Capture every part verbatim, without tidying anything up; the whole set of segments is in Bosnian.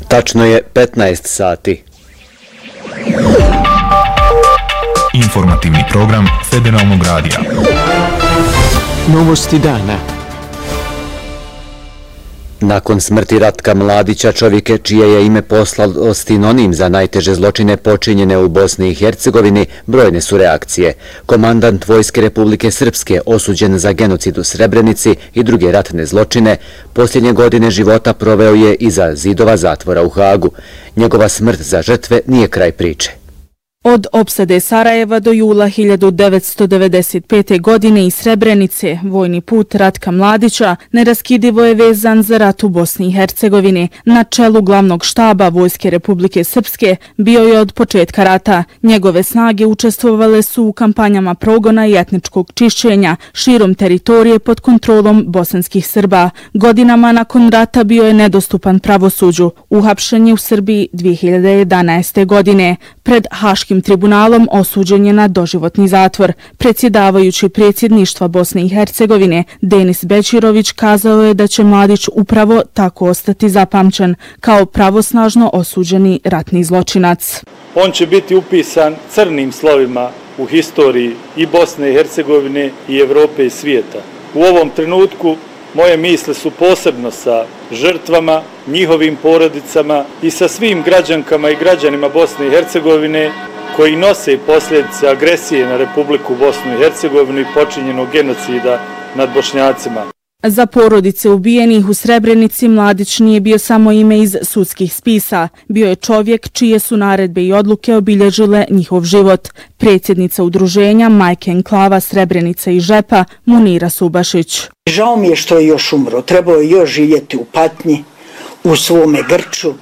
Tačno je petnaest sati. Informativni program Federalnog radija. Novosti dana. Nakon smrti Ratka Mladića, čovjeka čije je ime poslalo sinonim za najteže zločine počinjene u Bosni i Hercegovini, brojne su reakcije. Komandant Vojske Republike Srpske, osuđen za genocid u Srebrenici i druge ratne zločine, posljednje godine života proveo je iza zidova zatvora u Hagu. Njegova smrt za žrtve nije kraj priče. Od opsade Sarajeva do jula hiljadu devetsto devedeset pete. godine i Srebrenice, vojni put Ratka Mladića neraskidivo je vezan za rat u Bosni i Hercegovini. Na čelu glavnog štaba Vojske Republike Srpske bio je od početka rata. Njegove snage učestvovale su u kampanjama progona i etničkog čišćenja širom teritorije pod kontrolom bosanskih Srba. Godinama nakon rata bio je nedostupan pravosuđu. Uhapšen je u Srbiji dvije hiljade jedanaeste. godine. Pred Haškim tribunalom osuđen je na doživotni zatvor. Predsjedavajući predsjedništva Bosne i Hercegovine Denis Bećirović kazao je da će Mladić upravo tako ostati zapamćen kao pravosnažno osuđeni ratni zločinac. On će biti upisan crnim slovima u historiji i Bosne i Hercegovine i Evrope i svijeta. U ovom trenutku moje misle su posebno sa žrtvama, njihovim porodicama i sa svim građankama i građanima Bosne i Hercegovine koji nose posljedice agresije na Republiku Bosnu i Hercegovinu i počinjenog genocida nad Bošnjacima. Za porodice ubijenih u Srebrenici Mladić nije bio samo ime iz sudskih spisa. Bio je čovjek čije su naredbe i odluke obilježile njihov život. Predsjednica udruženja Majke Enklava Srebrenica i Žepa Munira Subašić. Žao mi je što je još umro. Trebao je još živjeti u patnji, u svome grču,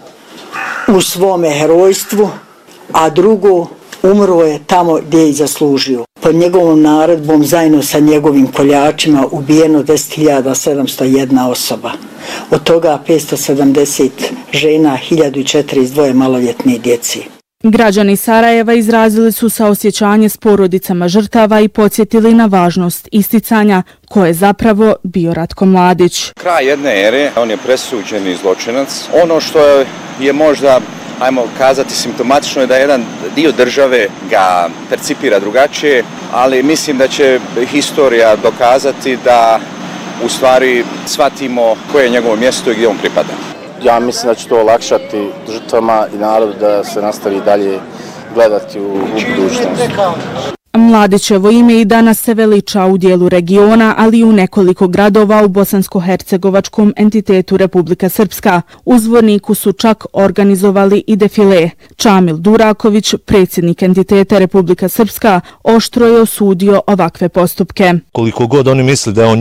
u svome herojstvu, a drugo, umro je tamo gdje je i zaslužio. Pod njegovom naredbom zajedno sa njegovim koljačima ubijeno deset hiljada sedamsto jedna osoba. Od toga petsto sedamdeset žena, hiljadu četrdeset dva maloljetne djece. Građani Sarajeva izrazili su saosjećanje s porodicama žrtava i podsjetili na važnost isticanja ko je zapravo bio Ratko Mladić. Kraj jedne ere, on je presuđeni zločinac. Ono što je možda, ajmo kazati, simptomatično je da jedan dio države ga percipira drugačije, ali mislim da će historija dokazati da u stvari shvatimo koje je njegovo mjesto i gdje on pripada. Ja mislim da će to olakšati žrtvama i narodu da se nastavi dalje gledati u, u budućnost. Mladićevo ime i danas se veliča u dijelu regiona, ali i u nekoliko gradova u bosansko-hercegovačkom entitetu Republika Srpska. U Zvorniku su čak organizovali i defile. Čamil Duraković, predsjednik entiteta Republika Srpska, oštro je osudio ovakve postupke. Koliko god oni misli da je on